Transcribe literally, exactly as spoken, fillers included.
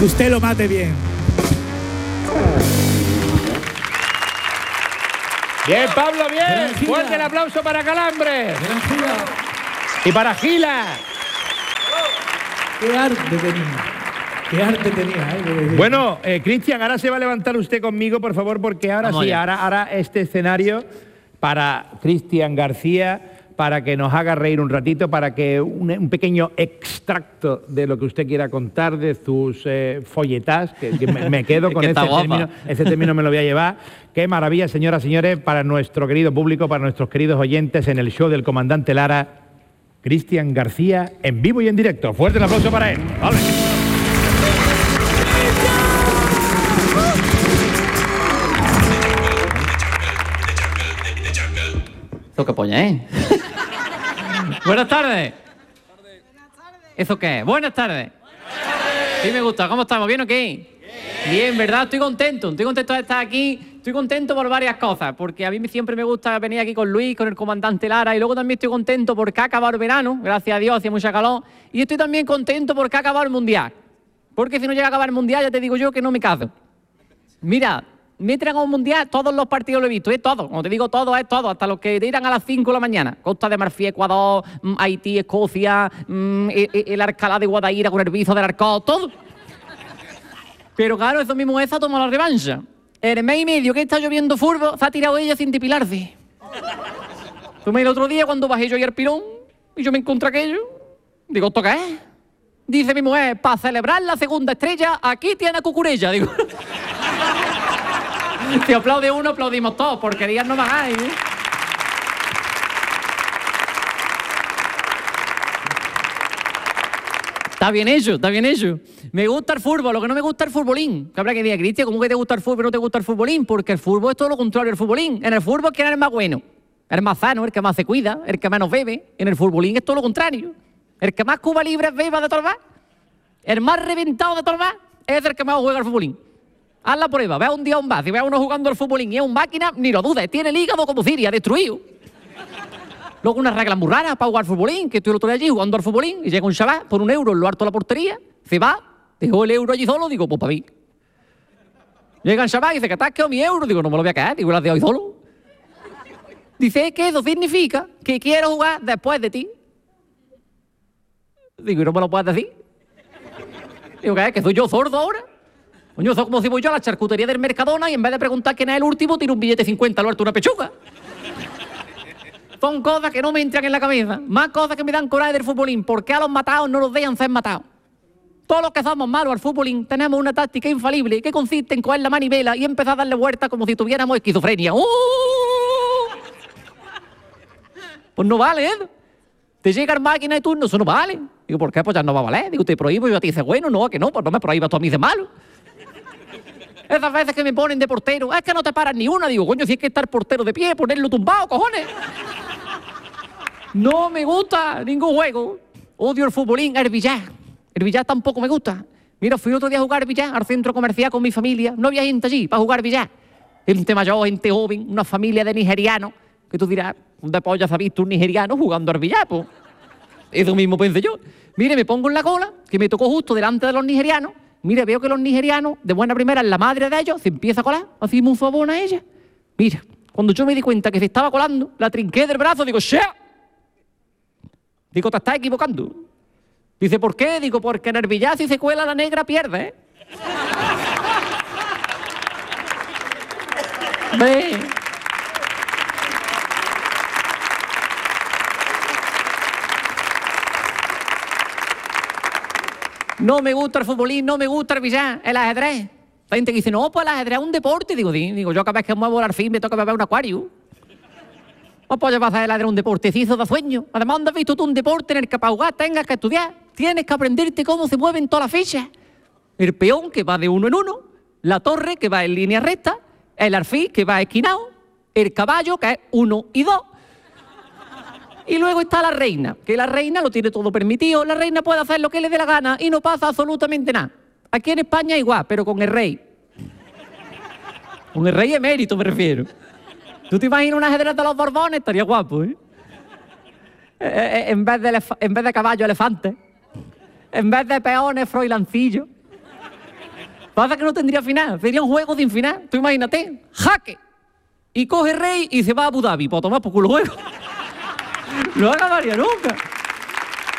usted lo mate bien. Bien, Pablo, bien. Fuerte el aplauso para Calambre. Y para Gila. Qué arte tenía. Qué arte tenía, ¿eh? Bueno, eh, Cristian, ahora se va a levantar usted conmigo, por favor, porque ahora Vamos sí, allá. ahora, ahora este escenario para Cristian García, para que nos haga reír un ratito, para que un, un pequeño extracto de lo que usted quiera contar, de sus eh, folletas, que, que me, me quedo con Que ese está guapa. término, ese término me lo voy a llevar. Qué maravilla, señoras y señores, para nuestro querido público, para nuestros queridos oyentes en el show del comandante Lara, Cristian García, en vivo y en directo. Fuerte el aplauso para él. ¡Vale! ¿Eso qué polla, eh? Buenas tardes. ¿Eso qué es? Buenas tardes. Sí me gusta. ¿Cómo estamos? ¿Bien o qué? Bien, ¿verdad? Estoy contento. Estoy contento de estar aquí. Estoy contento por varias cosas. Porque a mí siempre me gusta venir aquí con Luis, con el comandante Lara. Y luego también estoy contento porque ha acabado el verano. Gracias a Dios, hacía mucha calor. Y estoy también contento porque ha acabado el mundial. Porque si no llega a acabar el mundial, ya te digo yo que no me caso. Mira, me he tragado un mundial, todos los partidos lo he visto, es todo. Cuando te digo todo, es todo, hasta los que tiran a las cinco de la mañana. Costa de Marfil, Ecuador, mm, Haití, Escocia, mm, el, el Alcalá de Guadaira con el Bizo del Arcó, todo. Pero claro, eso mismo es a tomar la revancha. En el mes y medio que está lloviendo furbo, se ha tirado ella sin depilarse. Tomé el otro día cuando bajé yo y el pilón, y yo me encontré aquello. Digo, ¿esto qué es? Dice mi mujer, para celebrar la segunda estrella, aquí tiene cucurella. Digo... Si aplaude uno, aplaudimos todos, porquerías no más hay, ¿eh? Está bien hecho, está bien hecho. Me gusta el fútbol, lo que no me gusta es el futbolín. Que habrá que decir, Cristian, ¿cómo que te gusta el fútbol y no te gusta el futbolín? Porque el fútbol es todo lo contrario del futbolín. En el fútbol, ¿quién es el más bueno? El más sano, el que más se cuida, el que menos bebe. En el futbolín es todo lo contrario. El que más Cuba Libre beba de torbar, el más reventado de torbar, es el que más juega al futbolín. Haz la prueba, ve un día a un bar, si ve a uno jugando al futbolín y es un máquina, ni lo dudes, tiene el hígado como Siria, destruido. Luego unas reglas muy raras para jugar al futbolín, que estoy el otro día allí jugando al futbolín y llega un chaval por un euro en lo harto de la portería, se va, dejó el euro allí solo, digo, pues para mí. Llega el chaval y dice, que te has quedado mi euro, digo, no me lo voy a quedar, digo, las de hoy solo. Dice que eso significa que quiero jugar después de ti. Digo, ¿y no me lo puedes decir? Digo, ¿qué es? ¿Que soy yo sordo ahora? Coño, eso es como si voy yo a la charcutería del Mercadona y en vez de preguntar quién es el último, tiro un billete de cincuenta al alto de una pechuga. Son cosas que no me entran en la cabeza. Más cosas que me dan coraje del futbolín. ¿Por qué a los matados no los dejan ser matados? Todos los que somos malos al futbolín tenemos una táctica infalible que consiste en coger la manivela y empezar a darle vueltas como si tuviéramos esquizofrenia. ¡Uh! Pues no vale, ¿eh? Te llega la máquina de turno, eso no vale. Digo, ¿por qué? Pues ya no va a valer. Digo, te prohíbo. Y yo a ti dice, bueno, no, que no, pues no me prohíbas tú a mí de malo. Esas veces que me ponen de portero, es que no te paras ni una. Digo, coño, si hay que estar portero de pie, ponerlo tumbado, cojones. No me gusta ningún juego. Odio el futbolín, el billar. El billar tampoco me gusta. Mira, fui otro día a jugar billar al centro comercial con mi familia. No había gente allí para jugar billar. Gente mayor, gente joven, una familia de nigerianos. Que tú dirás, ¿dónde polla se ha visto un nigeriano jugando al billar? Pues eso mismo pensé yo. Mire, me pongo en la cola, que me tocó justo delante de los nigerianos. Mire, veo que los nigerianos, de buena primera, la madre de ellos, se empieza a colar. Hacimos un favor a ella. Mira, cuando yo me di cuenta que se estaba colando, la trinqué del brazo, digo, ¡shea! Digo, te estás equivocando. Dice, ¿por qué? Digo, porque en el billar si se cuela la negra pierde, ¿eh? Ve. No me gusta el futbolín, no me gusta el billar, el ajedrez. La gente que dice, no, pues el ajedrez es un deporte. Digo, digo yo cada vez que muevo al fin me toca beber un acuario. No puedes pasar el ajedrez un deportecizo de sueño. Además, ¿dónde has visto tú un deporte en el que para jugar tengas que estudiar? Tienes que aprenderte cómo se mueven todas las fichas. El peón que va de uno en uno, la torre que va en línea recta, el alfil que va esquinado, el caballo que es uno y dos. Y luego está la reina, que la reina lo tiene todo permitido, la reina puede hacer lo que le dé la gana y no pasa absolutamente nada. Aquí en España igual, pero con el rey. Con el rey emérito me refiero. ¿Tú te imaginas un ajedrez de los Borbones? Estaría guapo, ¿eh? Eh, eh, en, vez de en vez de caballo, elefante. En vez de peones, froilancillo. Pasa que no tendría final, sería un juego sin final. Tú imagínate, jaque. Y coge rey y se va a Abu Dhabi para tomar por culo juego. No acabaría nunca.